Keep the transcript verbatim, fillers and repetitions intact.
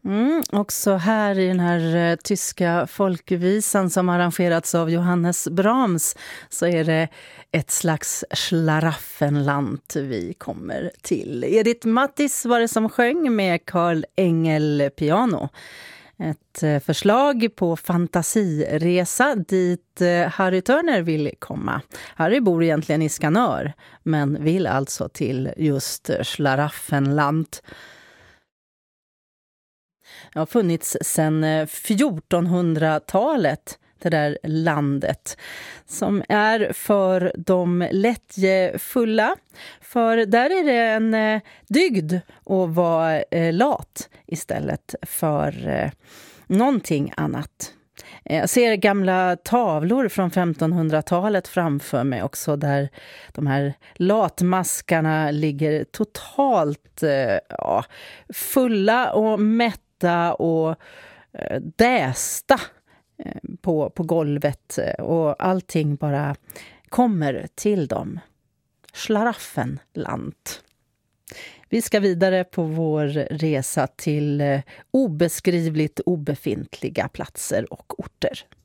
Mm, också här i den här eh, tyska folkvisan som arrangerats av Johannes Brahms så är det ett slags Schlaraffenland vi kommer till. Edith Mattis var det som sjöng med Carl Engel piano. Ett eh, förslag på fantasiresa dit eh, Harry Turner vill komma. Harry bor egentligen i Skanör men vill alltså till just Schlaraffenland. Det har funnits sedan fjortonhundratalet, det där landet, som är för de lättjefulla. För där är det en dygd att vara lat istället för någonting annat. Jag ser gamla tavlor från femtonhundratalet framför mig också där de här latmaskarna ligger totalt ja, fulla och mätta och dästa på, på golvet och allting bara kommer till dem. Schlaraffenland. Vi ska vidare på vår resa till obeskrivligt obefintliga platser och orter.